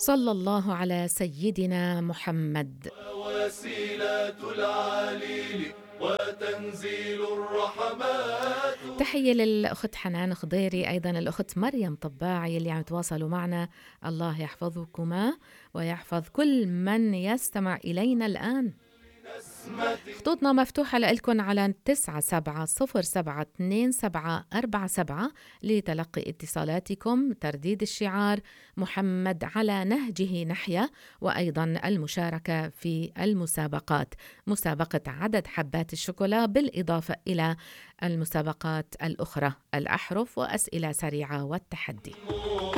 صلى الله على سيدنا محمد. وسيلة العليل وتنزيل الرحمات. تحية للأخت حنان خضيري، أيضا الأخت مريم طباعي اللي عم يتواصلوا معنا. الله يحفظكما ويحفظ كل من يستمع إلينا الآن. خطوطنا مفتوحة لكم على 97072747 لتلقي اتصالاتكم، ترديد الشعار محمد على نهجه نحيا، وأيضا المشاركة في المسابقات، مسابقة عدد حبات الشوكولا بالإضافة إلى المسابقات الأخرى، الأحرف وأسئلة سريعة والتحدي.